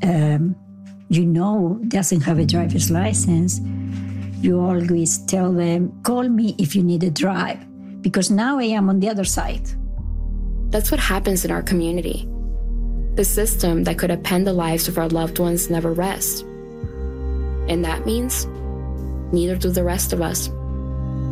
doesn't have a driver's license, you always tell them, call me if you need a drive, because now I am on the other side. That's what happens in our community. The system that could append the lives of our loved ones never rests. And that means neither do the rest of us.